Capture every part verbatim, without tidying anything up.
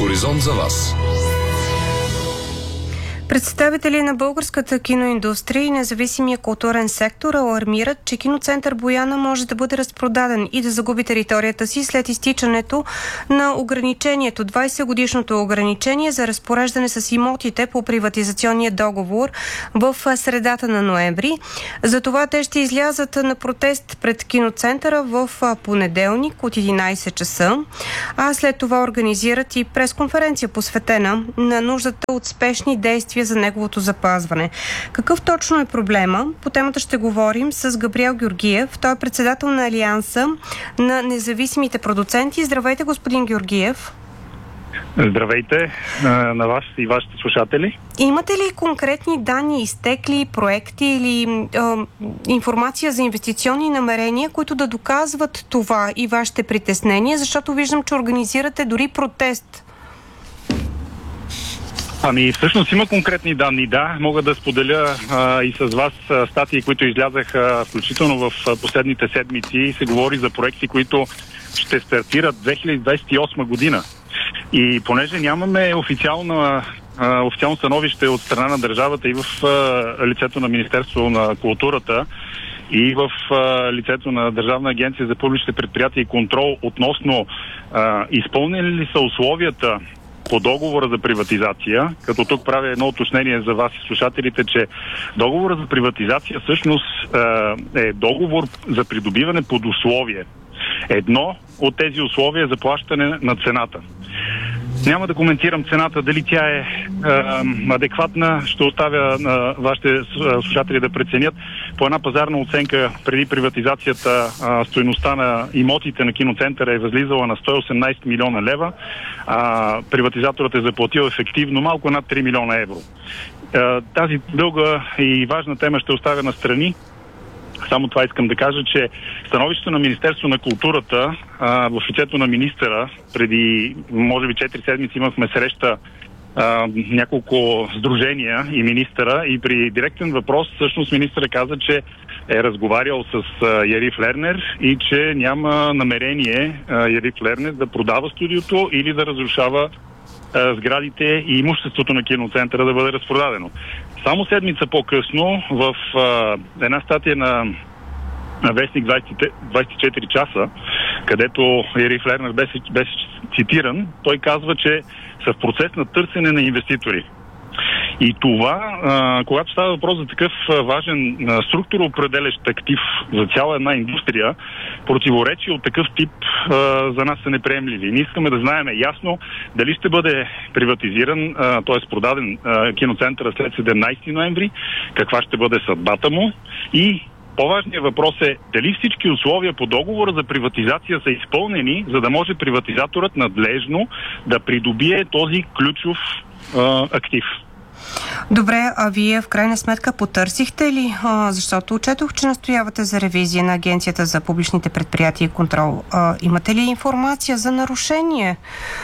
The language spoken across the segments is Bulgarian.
Хоризонт за вас. Представители на българската киноиндустрия и независимия културен сектор алармират, че киноцентър Бояна може да бъде разпродаден и да загуби територията си след изтичането на ограничението, двайсет годишното ограничение за разпореждане с имотите по приватизационния договор в средата на ноември. Затова те ще излязат на протест пред киноцентъра в понеделник от единайсет часа, а след това организират и пресконференция, посветена на нуждата от спешни действия за неговото запазване. Какъв точно е проблема? По темата ще говорим с Габриел Георгиев. Той е председател на Алианса на независимите продуценти. Здравейте, господин Георгиев. Здравейте на вас и вашите слушатели. Имате ли конкретни данни, изтекли проекти или е, информация за инвестиционни намерения, които да доказват това и вашите притеснения? Защото виждам, че организирате дори протест. Ами, всъщност има конкретни данни, да. Мога да споделя а, и с вас а, статии, които излязаха включително в а, последните седмици, и се говори за проекти, които ще стартират две хиляди двайсет и осма година. И понеже нямаме официална, а, официално становище от страна на държавата и в а, лицето на Министерство на културата, и в а, лицето на Държавна агенция за публичните предприятия и контрол относно а, изпълнени ли са условията по договора за приватизация, като тук правя едно уточнение за вас и слушателите, че договора за приватизация всъщност е договор за придобиване под условие. Едно от тези условия е заплащане на цената. Няма да коментирам цената, дали тя е, е адекватна, ще оставя на вашите слушатели да преценят. По една пазарна оценка преди приватизацията стойността на имотите на киноцентъра е възлизала на сто и осемнайсет милиона лева, а приватизаторът е заплатил ефективно малко над три милиона евро. Е, тази дълга и важна тема ще оставя на страни. Само това искам да кажа, че становището на Министерство на културата а, в лицето на министъра, преди може би четири седмици имахме среща а, няколко сдружения и министъра, и при директен въпрос всъщност министъра каза, че е разговарял с а, Яриф Лернер и че няма намерение а, Яриф Лернер да продава студиото или да разрушава а, сградите и имуществото на киноцентъра да бъде разпродадено. Само седмица по-късно в а, една статия на, на вестник двайсет и четири часа, където Яриф Лернер беше, беше цитиран, той казва, че са в процес на търсене на инвеститори. И това, а, когато става въпрос за такъв а, важен а, структуроопределящ актив за цяла една индустрия, противоречия от такъв тип а, за нас са неприемливи. Ние искаме да знаем ясно дали ще бъде приватизиран, т.е. продаден а, киноцентъра след седемнайсети ноември, каква ще бъде съдбата му, и по-важният въпрос е дали всички условия по договора за приватизация са изпълнени, за да може приватизаторът надлежно да придобие този ключов а, актив. Добре, а вие в крайна сметка потърсихте ли? А, защото отчетох, че настоявате за ревизия на Агенцията за публичните предприятия и контрол. А, имате ли информация за нарушение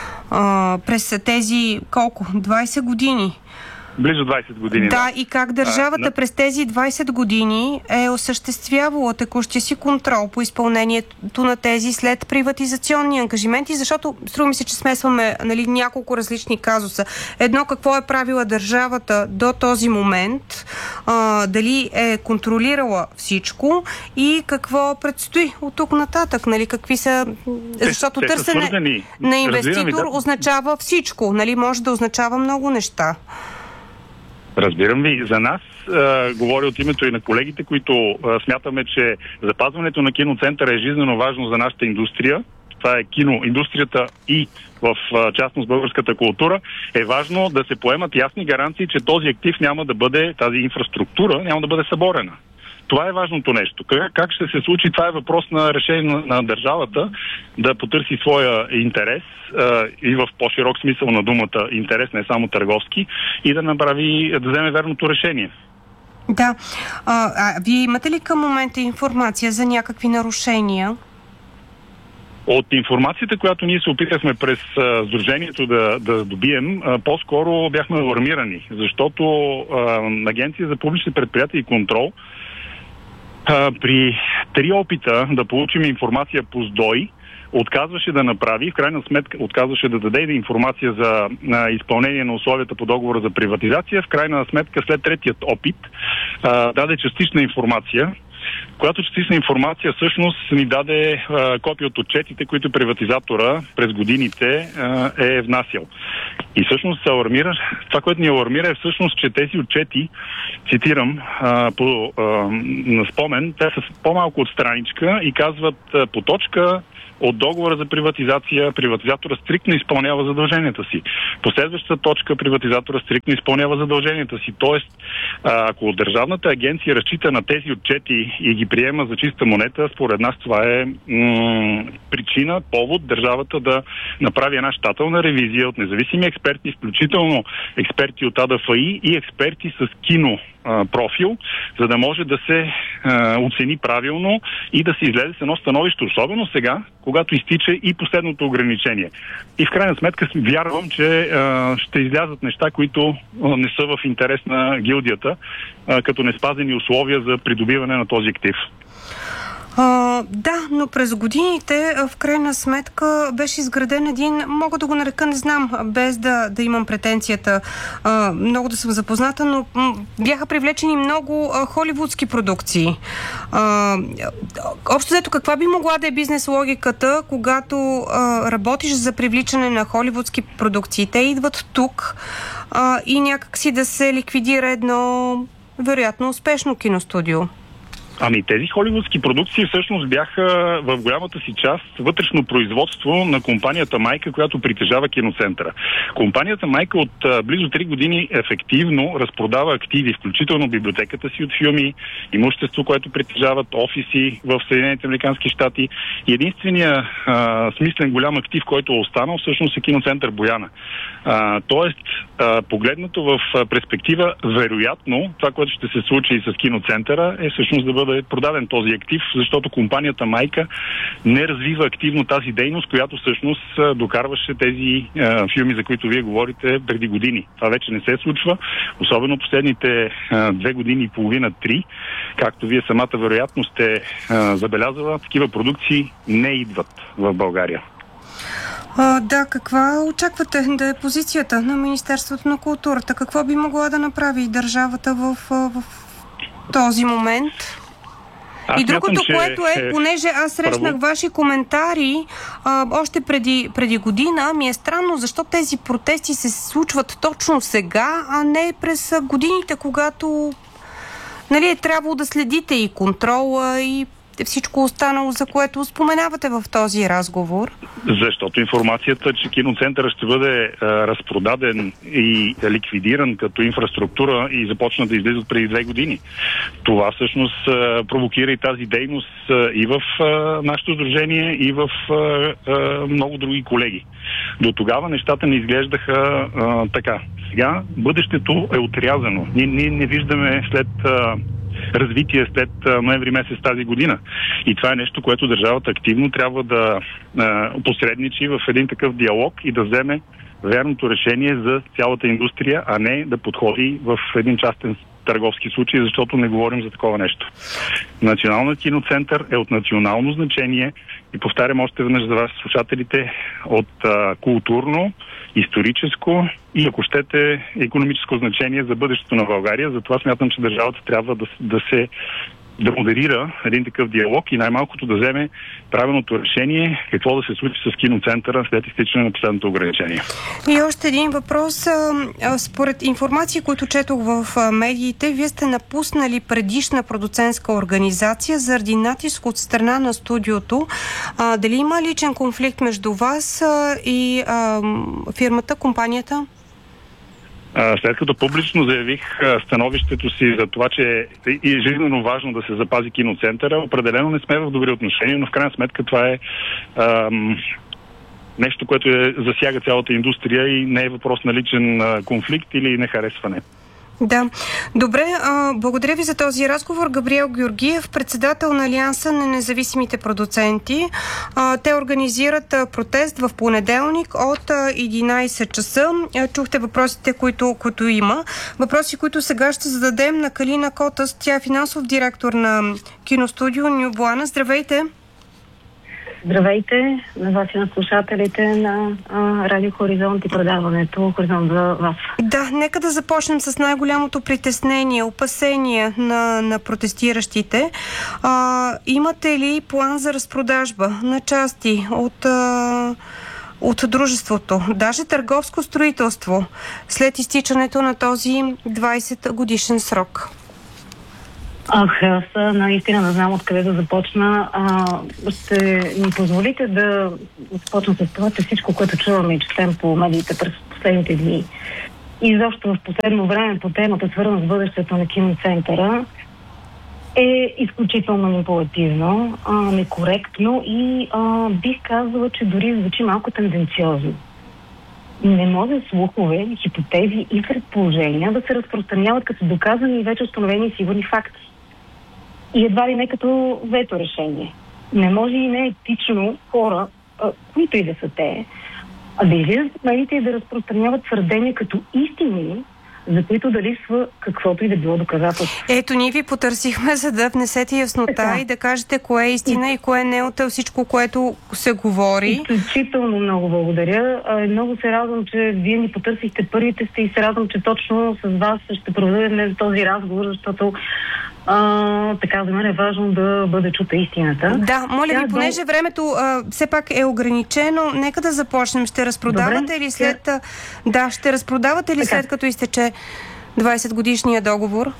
а, през тези колко? двайсет години? Близо двайсет години. Да, да. И как държавата а, през тези двайсет години е осъществявала текущия си контрол по изпълнението на тези след приватизационни ангажименти, защото струва ми се, че смесваме, нали, няколко различни казуса. Едно, какво е правила държавата до този момент, а, дали е контролирала всичко, и какво предстои от тук нататък, нали, какви са... Те, защото те търсене са на инвеститор, да, означава всичко, нали, може да означава много неща. Разбирам ви. За нас, а, говоря от името и на колегите, които а, смятаме, че запазването на киноцентъра е жизненно важно за нашата индустрия. Това е киноиндустрията и в а, частност българската култура. Е важно да се поемат ясни гаранции, че този актив няма да бъде, тази инфраструктура няма да бъде съборена. Това е важното нещо. Как ще се случи? Това е въпрос на решение на, на държавата да потърси своя интерес а, и в по-широк смисъл на думата интерес, не само търговски, и да направи, да вземе верното решение. Да. А, а вие имате ли към момента информация за някакви нарушения? От информацията, която ние се опитахме през а, Сдружението да, да добием, а, по-скоро бяхме алармирани, защото а, Агенция за публични предприятия и контрол а, при три опита да получим информация по СДОИ отказваше да направи, в крайна сметка отказваше да даде информация за а, изпълнение на условията по договора за приватизация. В крайна сметка след третият опит а, даде частична информация, която частична информация всъщност ни даде а, копия от отчетите, които приватизатора през годините а, е внасял. И всъщност се алармира, това, което ни алармира е всъщност, че тези отчети, цитирам а, по а, на спомен, те са по-малко от страничка и казват а, по точка от договора за приватизация, приватизатора стриктно изпълнява задълженията си. Последващата точка, приватизатора стриктно изпълнява задълженията си. Тоест, ако държавната агенция разчита на тези отчети и ги приема за чиста монета, според нас това е м- причина, повод държавата да направи една щателна ревизия от независими експерти, включително експерти от А Д Ф И и експерти с кино профил, за да може да се а, оцени правилно и да се излезе с едно становище, особено сега, когато изтича и последното ограничение. И в крайна сметка вярвам, че а, ще излязат неща, които а, не са в интерес на гилдията, а, като неспазени условия за придобиване на този актив. А, да, но през годините в крайна сметка беше изграден един, мога да го нарека, не знам, без да, да имам претенцията а, много да съм запозната, но м- бяха привлечени много а, холивудски продукции. А, общо взето, каква би могла да е бизнес логиката, когато а, работиш за привличане на холивудски продукции? Те идват тук а, и някакси да се ликвидира едно вероятно успешно киностудио. Ами тези холивудски продукции всъщност бяха в голямата си част вътрешно производство на компанията майка, която притежава киноцентъра. Компанията майка от а, близо три години ефективно разпродава активи, включително библиотеката си от филми, имущество, което притежават офиси в Съединените американски щати. И единствения а, смислен голям актив, който е останал, всъщност е киноцентър Бояна. А, тоест, а, погледнато в а, перспектива, вероятно, това, което ще се случи и с киноцентъра, е всъщност да бъде продаден този актив, защото компанията майка не развива активно тази дейност, която всъщност а, докарваше тези а, филми, за които вие говорите, преди години. Това вече не се случва, особено последните а, две години и половина, три, както вие самата вероятно сте а, забелязала, такива продукции не идват в България. А, да, каква очаквате да е позицията на Министерството на културата? Какво би могла да направи държавата в, в този момент? Аз и другото, мятам, което е, понеже аз срещнах право. ваши коментари а, още преди, преди година, ми е странно защо тези протести се случват точно сега, а не през годините, когато нали, е трябвало да следите и контрола, и всичко останало, за което споменавате в този разговор? Защото информацията, че киноцентъра ще бъде а, разпродаден и ликвидиран като инфраструктура и започна да излизат преди две години. Това всъщност а, провокира и тази дейност а, и в а, нашето сдружение, и в а, а, много други колеги. До тогава нещата не изглеждаха а, така. Сега бъдещето е отрязано. Ние, ние не виждаме след а, развитие след ноември месец тази година. И това е нещо, което държавата активно трябва да а, посредничи в един такъв диалог и да вземе верното решение за цялата индустрия, а не да подходи в един частен търговски случай, защото не говорим за такова нещо. Националният киноцентър е от национално значение и повтарям още веднъж за вас, слушателите, от а, културно, историческо и, ако щете, икономическо значение за бъдещето на България. Затова смятам, че държавата трябва да, да се да модерира един такъв диалог и най-малкото да вземе правилното решение какво да се случи с киноцентъра след изтичане на последното ограничение. И още един въпрос. Според информации, които четох в медиите, вие сте напуснали предишна продуцентска организация заради натиск от страна на студиото. А, дали има личен конфликт между вас и а, фирмата, компанията? След като публично заявих становището си за това, че е жизненно важно да се запази киноцентъра, определено не сме в добри отношения, но в крайна сметка това е ам, нещо, което е, засяга цялата индустрия и не е въпрос на личен а, конфликт или нехаресване. Да. Добре, а, благодаря ви за този разговор. Габриел Георгиев, председател на Алианса на независимите продуценти. А, те организират а, протест в понеделник от а, единайсет часа. А, чухте въпросите, които, които има. Въпроси, които сега ще зададем на Калина Котас. Тя е финансов директор на киностудио Нюблана. Здравейте! Здравейте на вас и на слушателите на а, Радио Хоризонт и предаването Хоризонт за вас. Да, нека да започнем с най-голямото притеснение, опасение на, на протестиращите. А, имате ли план за разпродажба на части от, а, от дружеството, даже търговско строителство, след изтичането на този двайсет годишен срок? Ах, аз наистина не знам откъде да започна. А, ще ми позволите да започна с това, че всичко, което чуваме и четем по медиите през последните дни и изобщо в последно време по темата, свързана с бъдещето на киноцентъра, е изключително манипулативно, а, некоректно и а, бих казала, че дори звучи малко тенденциозно. Не може слухове, хипотези и предположения да се разпространяват като доказани и вече установени сигурни факти. И едва ли не като вето решение. Не може и не е етично хора, а, които и да са те, а да излизат от медиите и да разпространяват твърдения като истини, за които да липсва каквото и да било доказателство. Ето, ние ви потърсихме, за да внесете яснота така и да кажете кое е истина и кое не е от всичко, което се говори. Изключително много благодаря. Много се радвам, че вие ни потърсихте, първите сте, и се радвам, че точно с вас ще проведем този разговор, защото А, така за мен е важно да бъде чута истината. Да, моля ви, Тя понеже до... времето а, все пак е ограничено, нека да започнем. Ще разпродавате Добре. ли след... Тя... Да, ще разпродавате ли така. след като изтече двайсет годишния договор?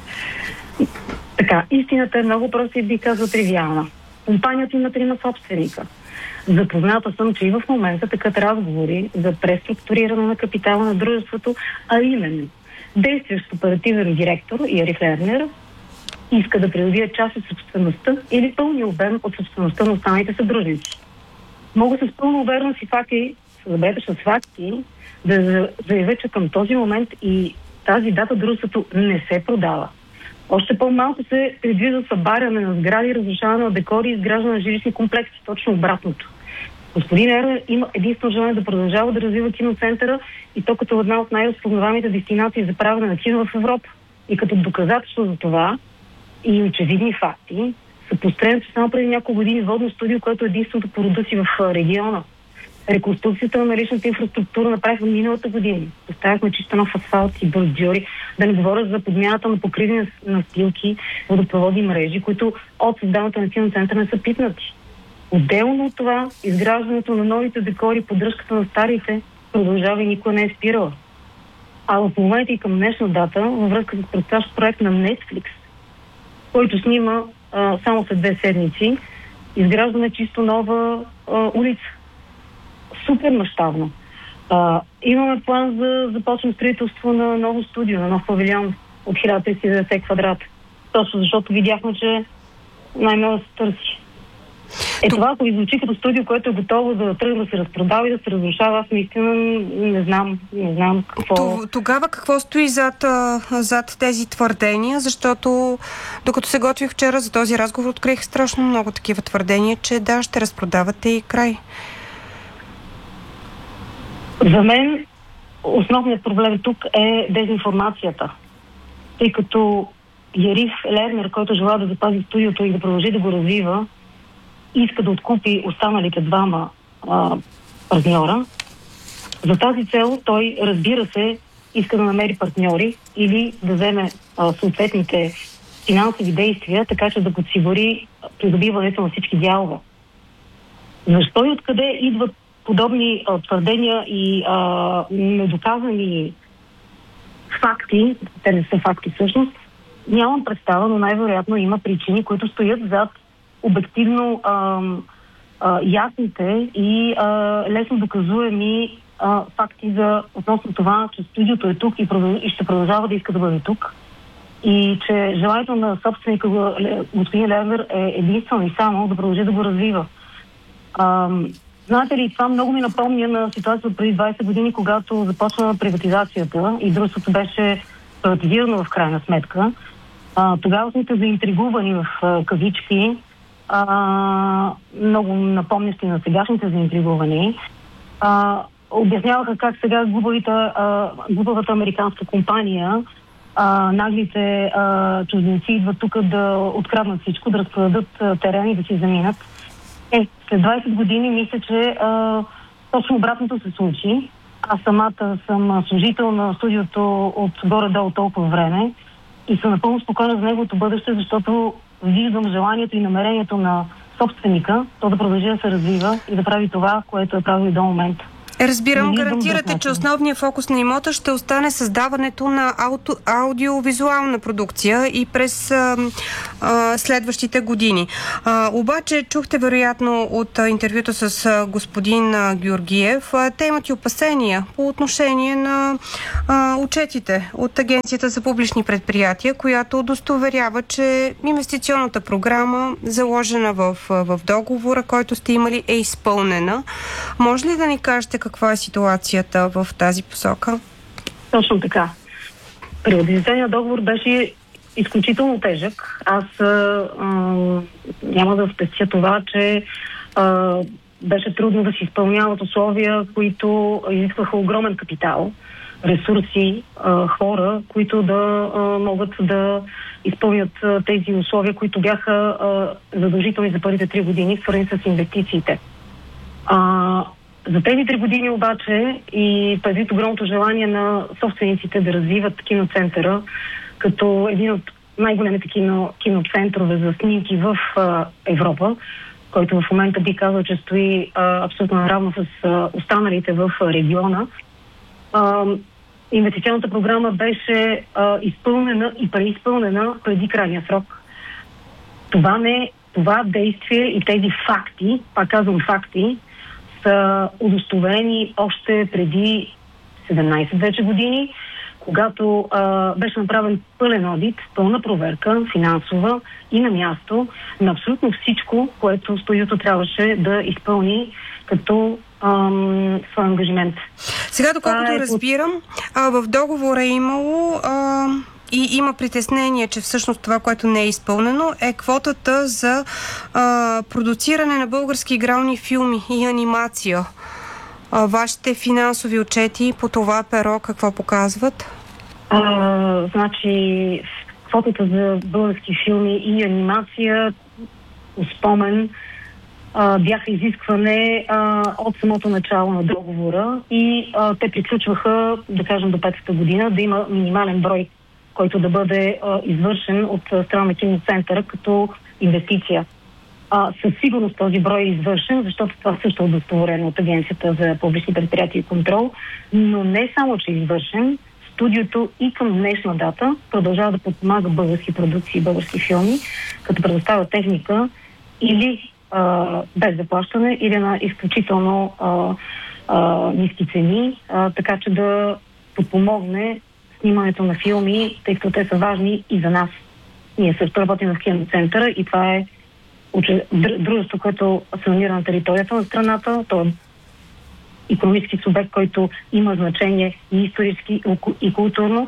Така, истината е много проста и би казва тривиална. Компанията има трима собственика. Запозната съм, че и в момента такът разговори за преструктуриране на капитала на дружеството, а именно действащ оперативен директор Ерих Лернер иска да придобие част от собствеността или пълния обем от собствеността на останалите съдружници. Мога с пълна увереност и факти, забрете с факти, да заявя, че към този момент и тази дата дружеството не се продава. Още по-малко се предвижда събаряне на сгради, разрушаване на декори и изграждане на жилищни комплекси. Точно обратното. Господин Ернер има единствено желание да продължава да развива киноцентъра и то като една от най-разпознаваните дестинации за правене на кино в Европа. И като доказателство за това и очевидни факти са построени само преди няколко години водно студио, което е единственото по рода си в региона. Реконструкцията на наличната инфраструктура направихме миналата година. Поставяхме чисто нов асфалт и бордюри, да не говоря за подмяната на покриви настилки, водопроводни мрежи, които от създаването на киноцентъра не са пипнати. Отделно от това, изграждането на новите декори, поддръжката на старите продължава и никога не е спирала. А в момента и към днешна дата, във връзка с предстоящ проект на Netflix, който снима а, само след две седмици, изграждаме чисто нова а, улица. Супер мащабно. А, имаме план за започване строителство на ново студио, на нов павилион от хиляда триста и деветдесет квадрата. Точно защото видяхме, че най-много се търси. Е, Тук... това, ако ви звучи като студио, което е готово да тръгне да се разпродава и да се разрушава, аз наистина не знам, не знам какво... Тогава какво стои зад, зад тези твърдения? Защото докато се готвих вчера за този разговор, открих страшно много такива твърдения, че да, ще разпродавате и край. За мен основният проблем тук е дезинформацията. Тъй като Ерих Лернер, който желава да запази студиото и да продължи да го развива, иска да откупи останалите двама а, партньора. За тази цел той, разбира се, иска да намери партньори или да вземе а, съответните финансови действия, така че да подсигури придобиването на всички дялове. Защо и откъде идват подобни а, твърдения и а, недоказани факти, те не са факти всъщност, нямам представа, но най-вероятно има причини, които стоят зад обективно а, а, ясните и а, лесно доказуеми а, факти за относно това, че студиото е тук и, продъл... и ще продължава да иска да бъде тук. И че желанието на собственика господин Лернер е единствено и само да продължи да го развива. А, знаете ли, това много ми напомня на ситуацията преди двайсет години, когато започна приватизацията и дружеството беше приватизирано в крайна сметка. А, тогава сме заинтригувани в а, кавички, а, много напомнящи на сегашните заинтригувани. А, обясняваха как сега глупавата американска компания, а, наглите а, чужденци идват тук да откраднат всичко, да разпродадат терени и да си заминат. Е, След двайсет години мисля, че а, точно обратното се случи. Аз самата съм служител на студиото от горе-долу толкова време и съм напълно спокойна за неговото бъдеще, защото виждам желанието и намерението на собственика то да продължи да се развива и да прави това, което е правил до момента. Разбирам, гарантирате, че основният фокус на имота ще остане създаването на ауто, аудиовизуална продукция и през а, а, следващите години. А, обаче чухте вероятно от а, интервюто с а, господин а, Георгиев, а, те имат и опасения по отношение на а, отчетите от Агенцията за публични предприятия, която удостоверява, че инвестиционната програма, заложена в, в договора, който сте имали, е изпълнена. Може ли да ни кажете каква е ситуацията в тази посока? Точно така. Приватизационният договор беше изключително тежък. Аз а, а, няма да спестя това, че а, беше трудно да се изпълняват условия, които изискваха огромен капитал, ресурси, а, хора, които да а, могат да изпълнят а, тези условия, които бяха а, задължителни за първите три години, свързани с инвестициите. А, За тези три години обаче и предвид огромното желание на собствениците да развиват киноцентъра като един от най-големите кино, киноцентрове за снимки в а, Европа, който в момента би казал, че стои а, абсолютно наравно с а, останалите в а, региона. А, инвестиционната програма беше а, изпълнена и преизпълнена преди крайния срок. Това не, това действие и тези факти, пак казвам факти, са удостоверени още преди седемнайсет вече години, когато а, беше направен пълен одит, пълна проверка, финансова и на място на абсолютно всичко, което студиото трябваше да изпълни като ам, свой ангажимент. Сега, доколкото е... разбирам, а, в договора е имало а, и има притеснение, че всъщност това, което не е изпълнено, е квотата за а, продуциране на български игрални филми и анимация. А, вашите финансови отчети по това перо какво показват? А, значи, квотата за български филми и анимация, спомен, а, бяха изискване а, от самото начало на договора и а, те приключваха, да кажем, до петата година, да има минимален брой, който да бъде а, извършен от страна на киноцентъра като инвестиция. А, със сигурност този брой е извършен, защото това също е удостоверено от Агенцията за публични предприятия и контрол, но не само, че е извършен, студиото и към днешна дата продължава да подпомага български продукции и български филми, като предоставя техника или а, без заплащане, или на изключително а, а, ниски цени, а, така че да подпомогне снимането на филми, тъй като те са важни и за нас. Ние също работим в киноцентъра и това е дружество, което се намира на територията на страната. То е икономически субект, който има значение и исторически, и културно.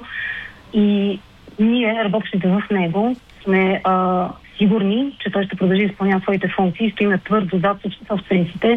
И ние, работещите в него, сме а, сигурни, че той ще продължи да изпълнява своите функции. Стоим твърдо зад собствениците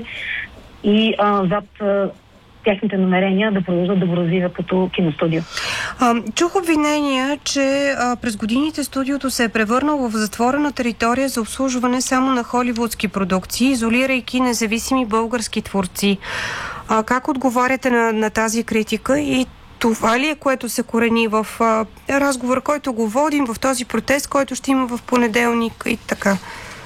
и а, зад а, тяхните намерения да продължат да го развиват като киностудио. А, чух обвинения, че а, през годините студиото се е превърнало в затворена територия за обслужване само на холивудски продукции, изолирайки независими български творци. А, как отговаряте на, на тази критика и това ли е, което се корени в а, разговор, който го водим, в този протест, който ще има в понеделник и така?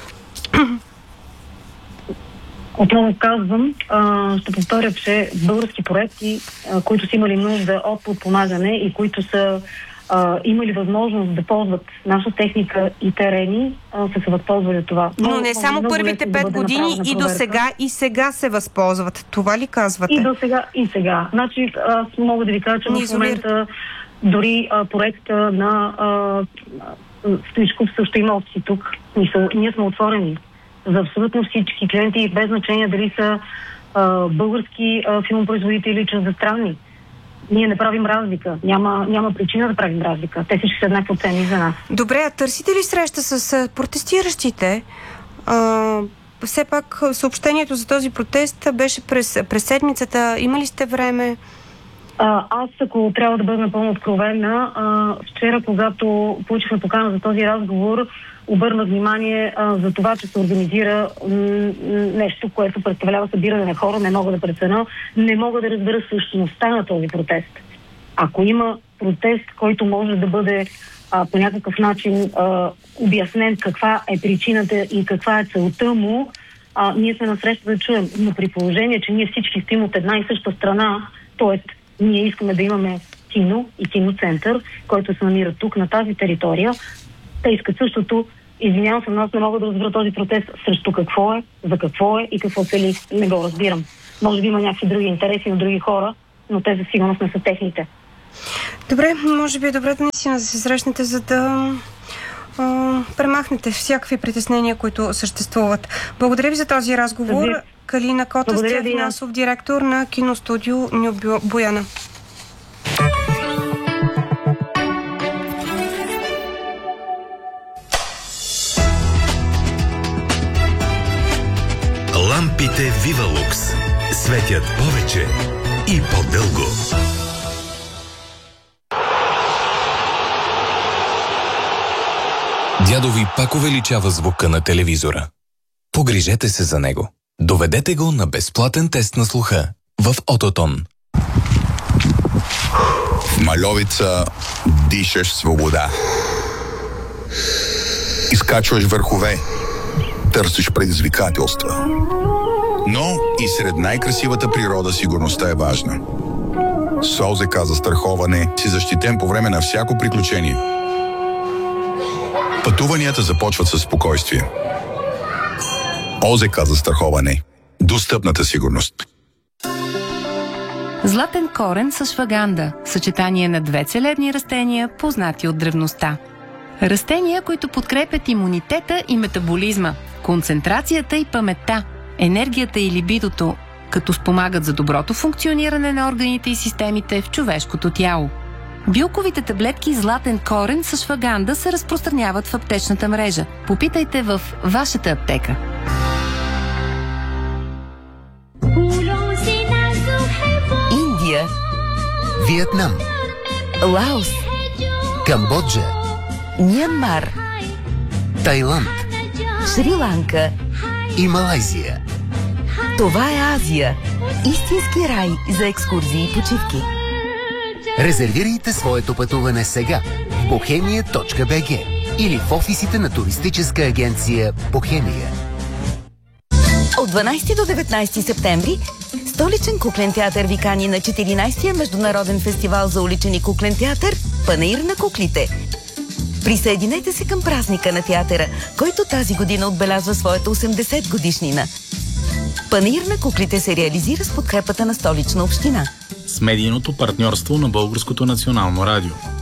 Отново казвам, а, ще повторя, че български проекти, а, които са имали нужда от подпомагане и които са а, имали възможност да ползват наша техника и терени, а, са се възползвали от това. Но много, не само първите пет да години и до сега, и сега се възползват. Това ли казвате? И до сега, и сега. Значи, аз мога да ви кажа, че в момента дори а, проекта на Стоичков също има опции тук. Ние, ние сме отворени за абсолютно всички клиенти, без значение дали са а, български а, филмопроизводители или чуждестранни. Ние не правим разлика. Няма, няма причина да правим разлика. Те всички са еднакво ценни за нас. Добре, а търсите ли среща с протестиращите? А, все пак съобщението за този протест беше през, през седмицата. Има ли сте време? А, аз, ако трябва да бъда напълно откровена, а, вчера, когато получихме покана за този разговор, обърна внимание а, за това, че се организира м- нещо, което представлява събиране на хора, не мога да преценя, не мога да разбера същността на този протест. Ако има протест, който може да бъде а, по някакъв начин а, обяснен каква е причината и каква е целта му, а, ние сме насреща да чуем. Но при положение, че ние всички стоим от една и съща страна, т.е. ние искаме да имаме кино и киноцентър, който се намира тук, на тази територия, те искат същото. Извинявам се, но аз не мога да разбера този протест срещу какво е, за какво е и какво цели. Не го разбирам. Може би има някакви други интереси на други хора, но те за сигурност не са техните. Добре, може би е добре да наистина да се срещнете, за да а, премахнете всякакви притеснения, които съществуват. Благодаря ви за този разговор. Добре. Калина Котас, тя е финансов директор на киностудио Ню Бояна. Лампите Вивалукс светят повече и по-дълго. Дядо ви пак увеличава звука на телевизора. Погрижете се за него. Доведете го на безплатен тест на слуха в Ототон. В Мальовица дишаш свобода. Изкачваш върхове. Търсиш предизвикателства. Но и сред най-красивата природа сигурността е важна. С ОЗК застраховане си защитен по време на всяко приключение. Пътуванията започват със спокойствие. ОЗК застраховане. Достъпната сигурност. Златен корен с шваганда. Съчетание на две целебни растения, познати от древността. Растения, които подкрепят имунитета и метаболизма, концентрацията и паметта, енергията и либидото, като спомагат за доброто функциониране на органите и системите в човешкото тяло. Билковите таблетки Златен корен с шваганда се разпространяват в аптечната мрежа. Попитайте в вашата аптека. Индия, Виетнам, Лаос, Камбоджа, Мянмар, Тайланд, Шри-Ланка и Малайзия. Това е Азия. Истински рай за екскурзии и почивки. Резервирайте своето пътуване сега в бохемия точка би джи или в офисите на туристическа агенция Бохемия. От дванайсети до деветнайсети септември Столичен куклен театър ви кани на четиринайсетия международен фестивал за уличен и куклен театър Панаир на куклите. Присъединете се към празника на театъра, който тази година отбелязва своята осемдесет годишнина. Панаир на куклите се реализира с подкрепата на Столична община. С медийното партньорство на Българското национално радио.